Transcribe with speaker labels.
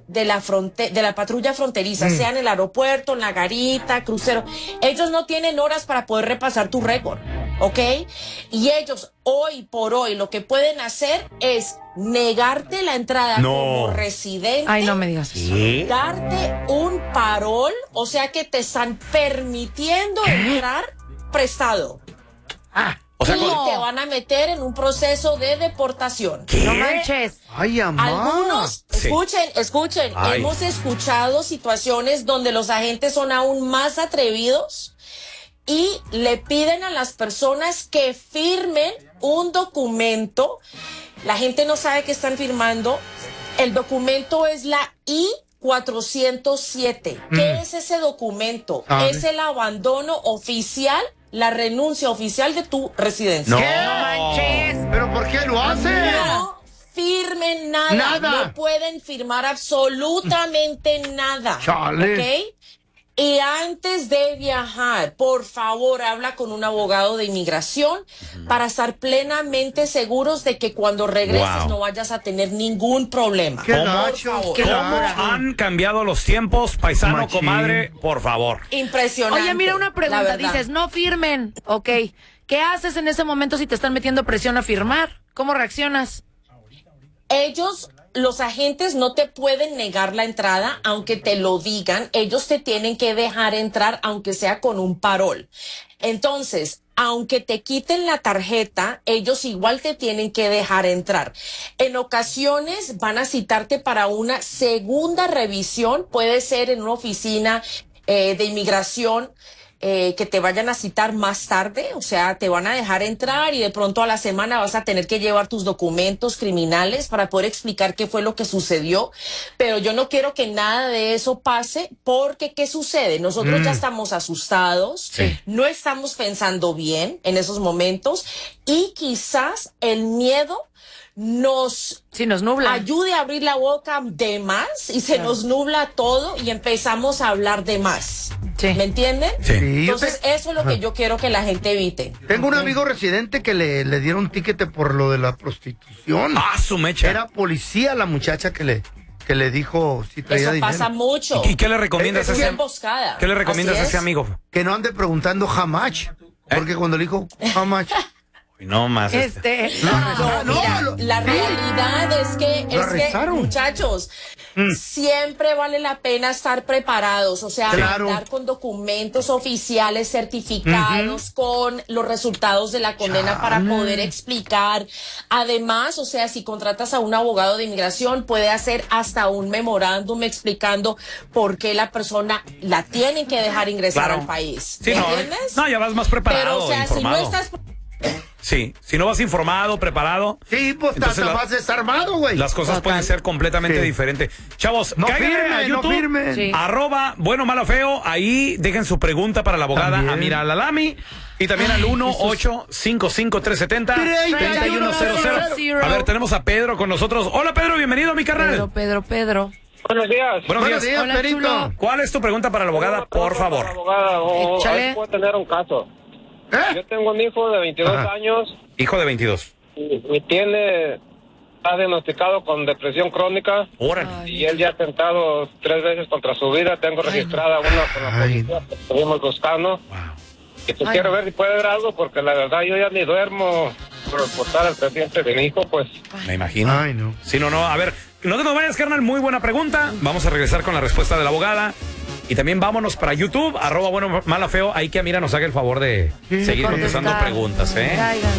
Speaker 1: de la patrulla fronteriza, sea en el aeropuerto, en la garita, crucero. Ellos no tienen horas para poder repasar tu récord, ¿ok? Y ellos, hoy por hoy, lo que pueden hacer es negarte la entrada como residente.
Speaker 2: Ay, no me digas eso.
Speaker 1: Darte un parol, o sea que te están permitiendo entrar prestado.
Speaker 3: O sea,
Speaker 1: y te van a meter en un proceso de deportación.
Speaker 2: No manches.
Speaker 4: Ay, amá.
Speaker 1: Algunos, escuchen, hemos escuchado situaciones donde los agentes son aún más atrevidos y le piden a las personas que firmen un documento. La gente no sabe qué están firmando. El documento es la I-407. ¿Qué es ese documento? Es el abandono oficial, la renuncia oficial de tu residencia.
Speaker 4: No manches. ¿Pero por qué lo hacen?
Speaker 1: No firmen nada. No pueden firmar absolutamente nada.
Speaker 4: Chale.
Speaker 1: ¿Ok? Y antes de viajar, por favor, habla con un abogado de inmigración para estar plenamente seguros de que cuando regreses no vayas a tener ningún problema.
Speaker 4: Qué gacho.
Speaker 3: ¿Cómo han cambiado los tiempos, paisano,
Speaker 4: Machín.
Speaker 3: comadre? Por favor.
Speaker 1: Impresionante.
Speaker 2: Oye, mira una pregunta. Dices, no firmen. Ok. ¿Qué haces en ese momento si te están metiendo presión a firmar? ¿Cómo reaccionas?
Speaker 1: Los agentes no te pueden negar la entrada, aunque te lo digan. Ellos te tienen que dejar entrar, aunque sea con un parol. Entonces, aunque te quiten la tarjeta, ellos igual te tienen que dejar entrar. En ocasiones van a citarte para una segunda revisión. Puede ser en una oficina de inmigración. Que te vayan a citar más tarde, o sea, te van a dejar entrar y de pronto a la semana vas a tener que llevar tus documentos criminales para poder explicar qué fue lo que sucedió, pero yo no quiero que nada de eso pase porque ¿qué sucede? Nosotros ya estamos asustados, no estamos pensando bien en esos momentos y quizás el miedo nos
Speaker 2: nubla,
Speaker 1: ayude a abrir la boca de más y se nos nubla todo y empezamos a hablar de más. ¿Me entienden?
Speaker 4: Sí.
Speaker 1: Entonces eso es lo que yo quiero que la gente evite.
Speaker 4: Tengo un amigo residente que le dieron tiquete por lo de la prostitución.
Speaker 3: Su mecha.
Speaker 4: Era policía la muchacha que le dijo si traía
Speaker 1: Eso
Speaker 4: dinero.
Speaker 1: pasa mucho.
Speaker 3: ¿Y qué le recomiendas a ese
Speaker 1: emboscada?
Speaker 3: ¿Qué le recomiendas a ese amigo?
Speaker 4: Que no ande preguntando how much. Porque cuando le dijo how much.
Speaker 3: No más.
Speaker 1: La realidad es que muchachos, siempre vale la pena estar preparados, o sea, andar con documentos oficiales certificados con los resultados de la condena para poder explicar. Además, o sea, si contratas a un abogado de inmigración, puede hacer hasta un memorándum explicando por qué la persona la tienen que dejar ingresar al país.
Speaker 3: Sí,
Speaker 1: ¿entiendes?
Speaker 3: No, ya vas más preparado.
Speaker 1: Pero, o sea,
Speaker 3: informado.
Speaker 1: si no estás...
Speaker 3: Sí, si no vas informado, preparado.
Speaker 4: Sí, pues
Speaker 3: entonces
Speaker 4: vas desarmado, güey.
Speaker 3: Las cosas pueden ser completamente diferentes. Chavos,
Speaker 4: no
Speaker 3: cáiganle a YouTube,
Speaker 4: firmen.
Speaker 2: Sí.
Speaker 3: @ bueno, malo, feo. Ahí dejen su pregunta para la abogada Amira Lalami. Y también al 1-855-370-3100. A ver, tenemos a Pedro con nosotros. Hola, Pedro, bienvenido, mi carnal.
Speaker 2: Pedro.
Speaker 5: Buenos días.
Speaker 3: Buenos días,
Speaker 2: Hola,
Speaker 4: Pedrito.
Speaker 2: chulo.
Speaker 3: ¿Cuál es tu pregunta para la abogada, por favor?
Speaker 2: Échale.
Speaker 5: Puedo tener un caso. Yo tengo un hijo de 22 años
Speaker 3: Hijo de 22.
Speaker 5: y está diagnosticado con depresión crónica.
Speaker 3: Órale.
Speaker 5: Y él ya ha tentado 3 veces contra su vida. Tengo registrada una con la policía que estuvimos buscando. Y pues quiero ver si puede ver algo, porque la verdad yo ya ni duermo por reportar al presidente de mi hijo, pues.
Speaker 3: Me imagino.
Speaker 4: Ay, no.
Speaker 3: Sí, no. A ver, no te nos vayas, carnal. Muy buena pregunta. Vamos a regresar con la respuesta de la abogada. Y también vámonos para YouTube, @ bueno, malo, feo. Ahí que Amira nos haga el favor de seguir contestando preguntas, ¿eh?
Speaker 2: Cáiganle.